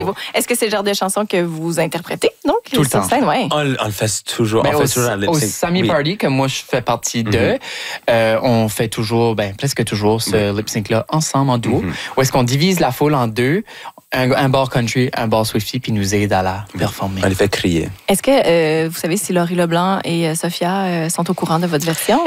Est-ce que c'est le genre de chanson que vous interprétez, donc? Tout le temps. Scène, ouais. On le fait toujours. Ben, On fait toujours un lip au sync. Sammy Party, que moi, je fais partie de, on fait toujours, presque toujours, ce lip sync-là ensemble, en duo, où est-ce qu'on divise la foule en deux, un bar country, un bar Swiftie, puis nous aide à la performer. On les fait crier. Est-ce que vous savez si Laurie Leblanc et Sophia sont au courant de votre version?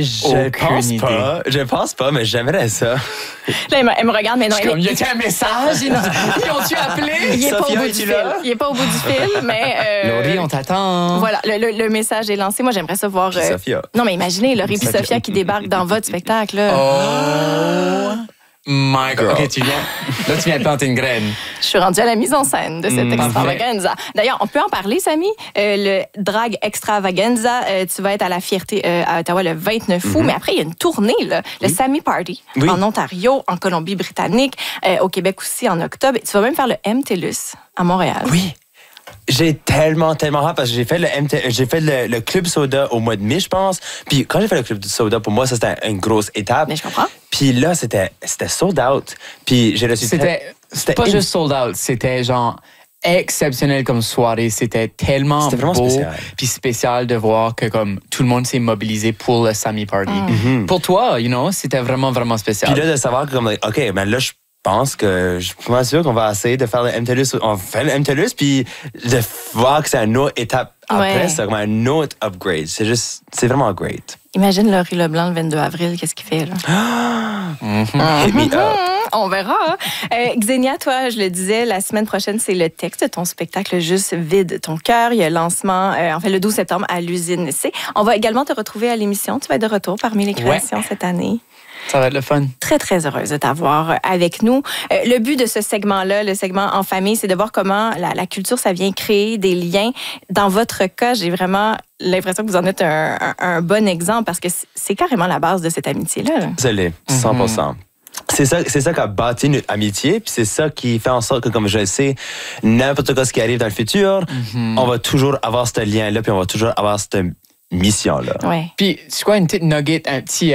Je pense pas, mais j'aimerais ça. Là, elle me regarde, mais non. Il y a un message? Ils ont-tu appelé? Il n'est pas au Sophia, bout du es-tu fil. là? Il n'est pas au bout du fil, mais... Laurie, on t'attend. Voilà, le message est lancé. Moi, j'aimerais ça voir... Sophia. Non, mais imaginez, Laurie et Sophia qui débarquent dans votre spectacle. Là. Oh my God. OK, tu viens de planter une graine. Je suis rendue à la mise en scène de cette extravaganza. D'ailleurs, on peut en parler, Samy. Le drag extravaganza, tu vas être à la Fierté à Ottawa le 29 août, mais après, il y a une tournée, là, le Sammy Party, en Ontario, en Colombie-Britannique, au Québec aussi en octobre. Tu vas même faire le MTLUS à Montréal. Oui. J'ai tellement hâte parce que j'ai fait le Club Soda au mois de mai, je pense. Puis quand j'ai fait le Club Soda, pour moi, ça, c'était une grosse étape. Mais je comprends. Puis là, c'était sold out. Puis j'ai reçu... C'était pas juste sold out, c'était genre exceptionnel comme soirée. C'était tellement vraiment beau spécial. spécial de voir que comme tout le monde s'est mobilisé pour le Sammy Party. Pour toi, c'était vraiment, vraiment spécial. Puis là, de savoir que, comme, OK, ben là, je pense que je suis pas sûr qu'on va essayer de faire le MTLUS. On fait le MTLUS, puis de voir que c'est une autre étape après, c'est comme un autre upgrade. C'est vraiment great. Imagine Laurie Leblanc le 22 avril, qu'est-ce qu'il fait, là? Hit me up. On verra. Xenia, toi, je le disais, la semaine prochaine, c'est le texte de ton spectacle Juste vide ton cœur. Il y a lancement, le 12 septembre à l'Usine C. On va également te retrouver à l'émission. Tu vas être de retour parmi les créations cette année. Ça va être le fun. Très, très heureuse de t'avoir avec nous. Le but de ce segment-là, le segment En famille, c'est de voir comment la culture, ça vient créer des liens. Dans votre cas, j'ai vraiment l'impression que vous en êtes un bon exemple parce que c'est carrément la base de cette amitié-là. Ça l'est, 100%. C'est ça qui a bâti notre amitié, puis c'est ça qui fait en sorte que, comme je le sais, n'importe quoi ce qui arrive dans le futur, on va toujours avoir ce lien-là, puis on va toujours avoir cette mission-là. Ouais. Puis, c'est quoi une petite nugget, un petit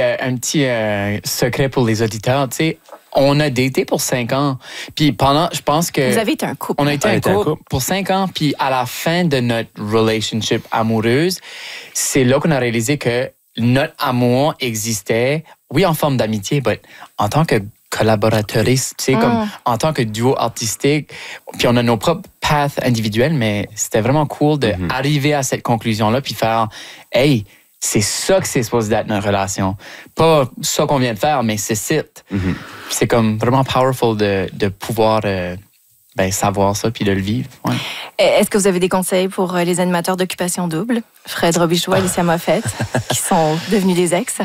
secret pour les auditeurs, tu sais? On a daté pour 5 ans. Puis je pense que... Vous avez été un couple. On a été un couple pour 5 ans. Puis à la fin de notre relationship amoureuse, c'est là qu'on a réalisé que notre amour existait, oui, en forme d'amitié, mais en tant que collaboratrice, tu sais, comme en tant que duo artistique. Puis on a nos propres paths individuels, mais c'était vraiment cool d'arriver à cette conclusion-là puis faire, hey, c'est ça que c'est supposé d'être notre relation. Pas ça qu'on vient de faire, mais c'est it. C'est comme vraiment powerful de pouvoir savoir ça puis de le vivre. Ouais. Est-ce que vous avez des conseils pour les animateurs d'occupation double? Fred Robichaud, Alicia Moffett, qui sont devenus des ex?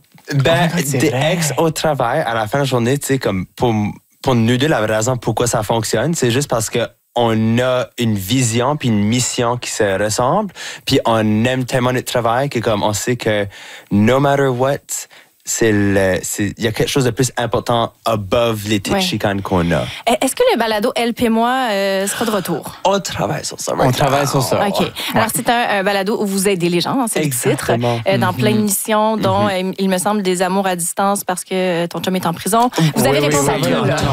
Des ex au travail, à la fin de la journée, tu sais, comme pour nous deux, la raison pourquoi ça fonctionne, c'est juste parce que on a une vision puis une mission qui se ressemblent, puis on aime tellement notre travail que comme on sait que no matter what, il y a quelque chose de plus important above les petites chicanes qu'on a. Est-ce que le balado LP-moi sera de retour? On travaille sur ça. On travaille sur ça. OK. Alors, c'est un balado où vous aidez les gens, c'est le titre, dans plein de missions, dont, il me semble, des amours à distance parce que ton chum est en prison. Vous avez répondu à tout, là.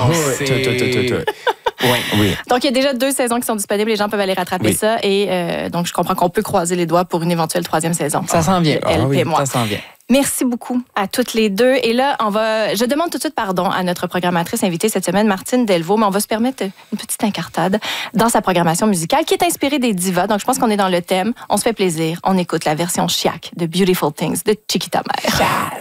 Oui. Donc, il y a déjà 2 saisons qui sont disponibles. Les gens peuvent aller rattraper ça. Et donc, je comprends qu'on peut croiser les doigts pour une éventuelle 3e saison. Ça s'en vient. LP-moi. Ça s'en vient. Merci beaucoup à toutes les deux. Et là, je demande tout de suite pardon à notre programmatrice invitée cette semaine, Martine Delvaux, mais on va se permettre une petite incartade dans sa programmation musicale qui est inspirée des divas. Donc, je pense qu'on est dans le thème. On se fait plaisir. On écoute la version chiac de Beautiful Things de Chiquita Mère.